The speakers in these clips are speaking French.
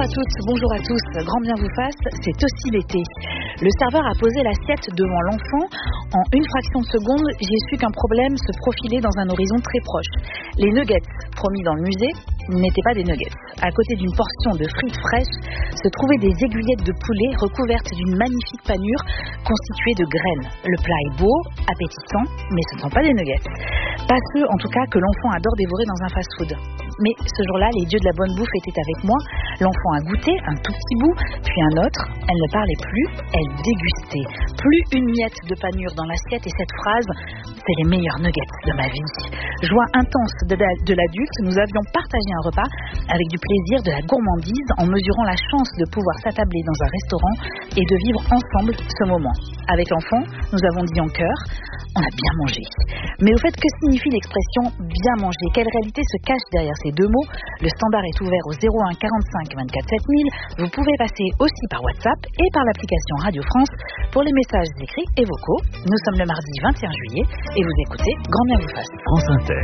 à toutes, bonjour à tous, grand bien vous fasse, c'est aussi l'été. Le serveur a posé l'assiette devant l'enfant. En une fraction de seconde, j'ai su qu'un problème se profilait dans un horizon très proche. Les nuggets promis dans le musée n'étaient pas des nuggets. À côté d'une portion de frites fraîches, se trouvaient des aiguillettes de poulet recouvertes d'une magnifique panure constituée de graines. Le plat est beau, appétissant, mais ce ne sont pas des nuggets. Pas ceux, en tout cas, que l'enfant adore dévorer dans un fast-food. Mais ce jour-là, les dieux de la bonne bouffe étaient avec moi. L'enfant a goûté un tout petit bout, puis un autre. Elle ne parlait plus, elle dégustait. Plus une miette de panure dans l'assiette et cette phrase « C'est les meilleurs nuggets de ma vie ». Joie intense de l'adulte, nous avions partagé un repas avec du plaisir, de la gourmandise, en mesurant la chance de pouvoir s'attabler dans un restaurant et de vivre ensemble ce moment. Avec l'enfant, nous avons dit en chœur « On a bien mangé ». Mais au fait, que signifie l'expression « bien manger » ? Quelle réalité se cache derrière ces deux mots ? Le standard est ouvert au 01 45 24 7000. Vous pouvez passer aussi par WhatsApp et par l'application Radio France pour les messages écrits et vocaux. Nous sommes le mardi 21 juillet et vous écoutez Grand bien vous fasse. France Inter.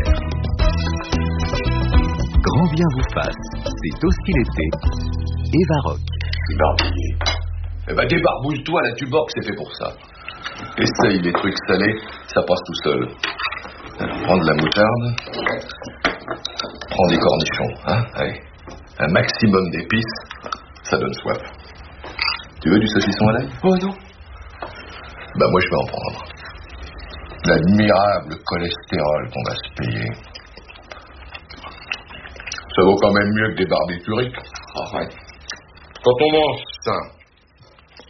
Grand bien vous fasse, c'est aussi l'été. Eva Rock. Barbouiller. Eh ben débarbouille-toi, la tuborg, c'est fait pour ça. Essaye les trucs salés, ça passe tout seul. Prends de la moutarde, prends des cornichons, hein, allez. Un maximum d'épices, ça donne soif. Tu veux du saucisson à l'ail ? Oh non. Bah moi je vais en prendre. L'admirable cholestérol qu'on va se payer. Ça vaut quand même mieux que des barbituriques. Arrête. Quand on mange sain,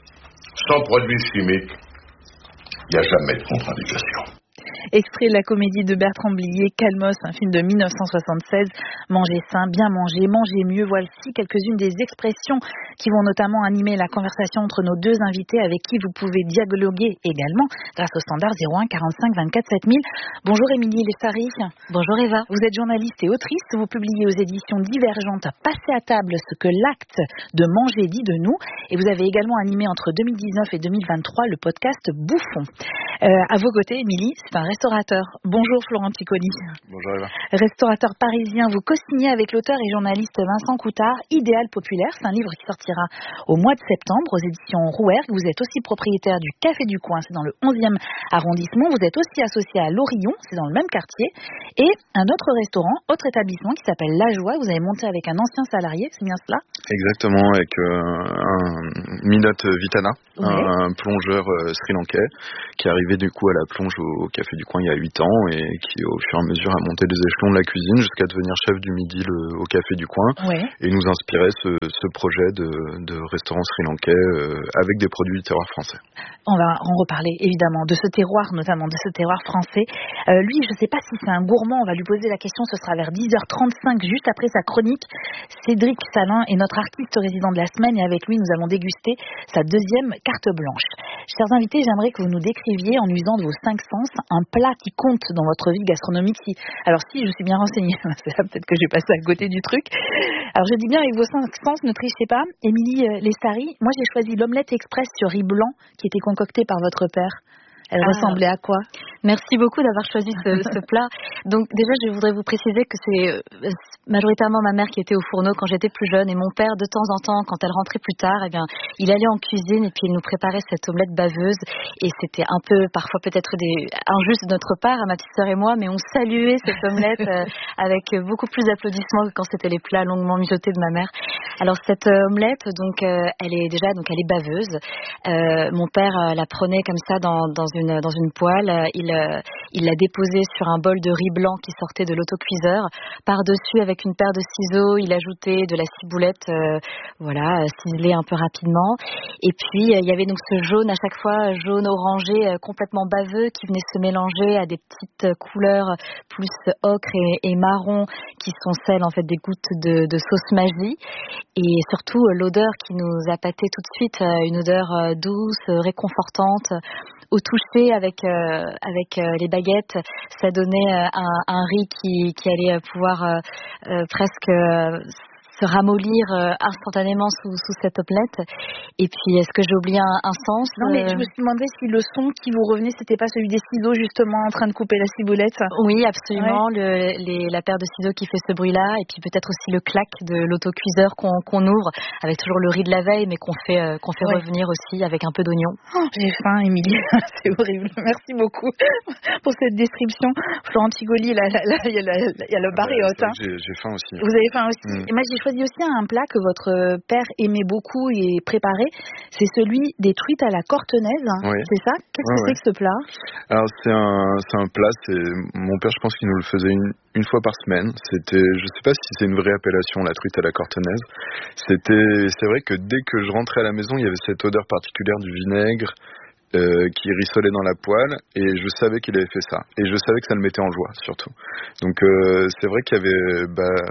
sans produits chimiques, il n'y a jamais de contre-indication. Extrait de la comédie de Bertrand Blier, Calmos, un film de 1976. Manger sain, bien manger, manger mieux. Voici quelques-unes des expressions qui vont notamment animer la conversation entre nos deux invités avec qui vous pouvez dialoguer également grâce au standard 01 45 24 7000. Bonjour Émilie Lessari. Bonjour Eva. Vous êtes journaliste et autrice. Vous publiez aux éditions Divergentes Passer à table ce que l'acte de manger dit de nous. Et vous avez également animé entre 2019 et 2023 le podcast Bouffon. À vos côtés, Émilie, c'est un restaurateur. Bonjour Florent Piccoli. Bonjour Eva. Restaurateur parisien, vous co-signez avec l'auteur et journaliste Vincent Coutard Idéal populaire. C'est un livre qui sortira au mois de septembre aux éditions Rouergue. Vous êtes aussi propriétaire du Café du Coin, c'est dans le 11e arrondissement. Vous êtes aussi associé à l'Orillon, c'est dans le même quartier. Et un autre restaurant, autre établissement qui s'appelle La Joie. Vous avez monté avec un ancien salarié, c'est bien cela ? Exactement, avec un Minot Vitana, oui. un plongeur sri-lankais qui est arrivé du coup à la plonge au Café du Coin il y a 8 ans et qui au fur et à mesure a monté les échelons de la cuisine jusqu'à devenir chef du midi au Café du Coin, oui. Et nous inspirait ce projet de restaurant sri-lankais avec des produits du terroir français. On va en reparler évidemment de ce terroir, notamment de ce terroir français. Lui, je ne sais pas si c'est un gourmand, on va lui poser la question, ce sera vers 10h35 juste après sa chronique. Cédric Salin est notre artiste résident de la semaine et avec lui nous allons déguster sa deuxième carte blanche. Chers invités, j'aimerais que vous nous décriviez en usant de vos 5 sens un plat qui compte dans votre vie gastronomique. Alors si je suis bien renseignée, c'est là peut-être que j'ai passé à côté du truc. Alors je dis bien avec vos 5 sens, ne trichez pas. Émilie Lessari, moi j'ai choisi l'omelette express sur riz blanc qui était concoctée par votre père. Elle ressemblait à quoi ? Merci beaucoup d'avoir choisi ce plat. Donc déjà, je voudrais vous préciser que c'est majoritairement ma mère qui était au fourneau quand j'étais plus jeune et mon père, de temps en temps, quand elle rentrait plus tard, eh bien, il allait en cuisine et puis il nous préparait cette omelette baveuse et c'était un peu, parfois peut-être injuste de notre part, à ma petite sœur et moi, mais on saluait cette omelette avec beaucoup plus d'applaudissements que quand c'était les plats longuement mijotés de ma mère. Alors cette omelette, donc, elle est baveuse. Mon père la prenait comme ça dans une poêle, il l'a déposée sur un bol de riz blanc qui sortait de l'autocuiseur. Par-dessus, avec une paire de ciseaux, il ajoutait de la ciboulette, ciselée un peu rapidement. Et puis, il y avait donc ce jaune à chaque fois, jaune orangé, complètement baveux, qui venait se mélanger à des petites couleurs plus ocre et marron, qui sont celles en fait des gouttes de sauce magie. Et surtout, l'odeur qui nous appâtait tout de suite, une odeur douce, réconfortante. Au toucher avec les baguettes, ça donnait un riz qui allait pouvoir presque se ramollir instantanément sous cette omelette. Et puis, est-ce que j'ai oublié un sens? Non, mais je me suis demandé si le son qui vous revenait, c'était pas celui des ciseaux, justement, en train de couper la ciboulette. Oui, absolument. Ouais. La paire de ciseaux qui fait ce bruit-là. Et puis peut-être aussi le clac de l'autocuiseur qu'on ouvre, avec toujours le riz de la veille, mais qu'on fait revenir aussi avec un peu d'oignon. Oh, j'ai faim, Émilie. C'est horrible. Merci beaucoup pour cette description. Florent Tigoli, là, il y a le bar et hôte. J'ai faim aussi. Vous avez faim aussi. Et moi, j'ai choisi aussi un plat que votre père aimait beaucoup et préparait. C'est celui des truites à la cortenaise. Oui. C'est ça? Qu'est-ce que c'est que ce plat? Alors, c'est un plat, mon père, je pense qu'il nous le faisait une fois par semaine. C'était, je sais pas si c'est une vraie appellation, la truite à la cortenaise. C'est vrai que dès que je rentrais à la maison, il y avait cette odeur particulière du vinaigre, qui rissolait dans la poêle, et je savais qu'il avait fait ça, et je savais que ça le mettait en joie surtout. Donc c'est vrai qu'il y avait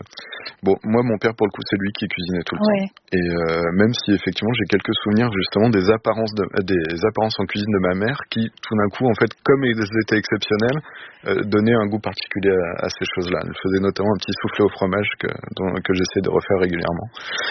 moi mon père pour le coup c'est lui qui cuisinait tout le temps, et même si effectivement j'ai quelques souvenirs justement des apparences en cuisine de ma mère qui tout d'un coup en fait comme elles étaient exceptionnelles donnaient un goût particulier à ces choses-là. Elle faisait notamment un petit soufflé au fromage que j'essaie de refaire régulièrement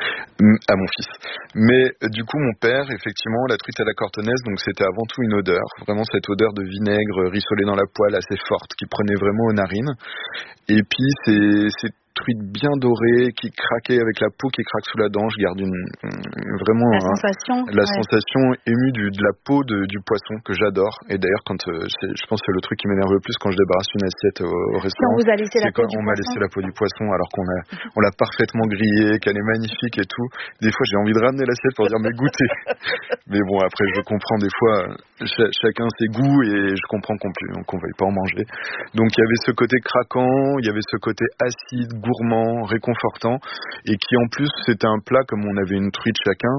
à mon fils. Mais du coup mon père effectivement la truite à la cortenaise, donc c'était avant tout une odeur, vraiment cette odeur de vinaigre rissolé dans la poêle assez forte qui prenait vraiment aux narines. Et puis c'est truite bien dorée qui craquait avec la peau qui craque sous la dent. Je garde vraiment la sensation émue de la peau du poisson que j'adore. Et d'ailleurs je pense que c'est le truc qui m'énerve le plus quand je débarrasse une assiette au restaurant. On vous a laissé la peau du poisson. On m'a laissé la peau du poisson alors qu'on l'a parfaitement grillée, qu'elle est magnifique et tout. Des fois j'ai envie de ramener l'assiette pour dire mais goûtez. Mais bon après je comprends des fois chacun ses goûts et je comprends qu'on veuille pas en manger. Donc il y avait ce côté craquant, il y avait ce côté acide, gourmand, réconfortant, et qui en plus c'était un plat comme on avait une truite chacun.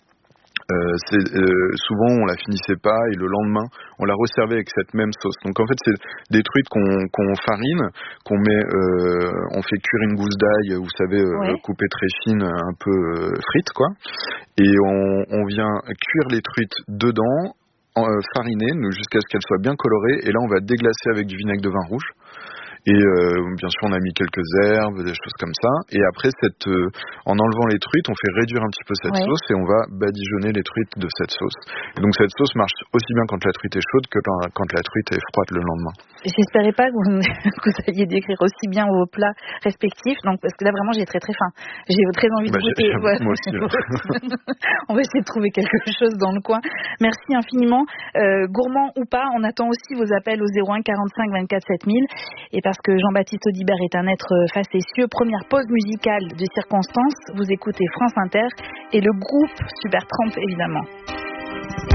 Souvent on la finissait pas et le lendemain on la resservait avec cette même sauce. Donc en fait c'est des truites qu'on farine, qu'on met, on fait cuire une gousse d'ail, vous savez, coupée très fine, un peu frite quoi, et on vient cuire les truites dedans, fariner jusqu'à ce qu'elles soient bien colorées, et là on va déglacer avec du vinaigre de vin rouge. Et bien sûr on a mis quelques herbes, des choses comme ça, et après en enlevant les truites on fait réduire un petit peu cette sauce et on va badigeonner les truites de cette sauce. Et donc cette sauce marche aussi bien quand la truite est chaude que quand la truite est froide le lendemain. J'espérais pas que vous alliez décrire aussi bien vos plats respectifs, donc parce que là vraiment j'ai très très faim. J'ai très envie de goûter. Moi aussi. On va essayer de trouver quelque chose dans le coin. Merci infiniment. Gourmand ou pas, on attend aussi vos appels au 01 45 24 7000, et parce que Jean-Baptiste Audibert est un être facétieux. Première pause musicale de circonstance. Vous écoutez France Inter et le groupe Supertramp évidemment.